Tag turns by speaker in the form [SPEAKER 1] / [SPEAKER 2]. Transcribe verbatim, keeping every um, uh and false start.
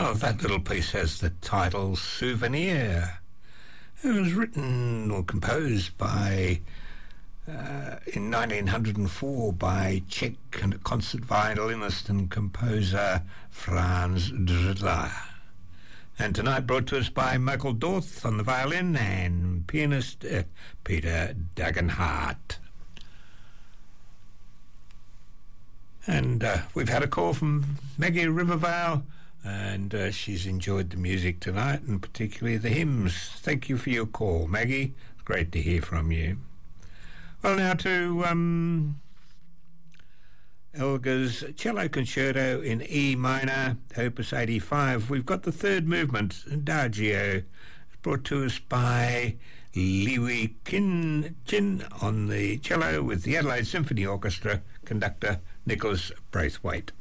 [SPEAKER 1] Well, that little piece has the title Souvenir. It was written or composed by, uh, in nineteen oh four by Czech concert violinist and composer Franz Drudla. And tonight brought to us by Michael Dorth on the violin and pianist uh, Peter Dagenhart. And uh, we've had a call from Maggie Rivervale, and uh, she's enjoyed the music tonight, and particularly the hymns. Thank you for your call, Maggie. It's great to hear from you. Well, now to um, Elgar's Cello Concerto in E minor, Opus eighty-five. We've got the third movement, Adagio, brought to us by Liwi Kin Chin on the cello with the Adelaide Symphony Orchestra, conductor Nicholas Braithwaite.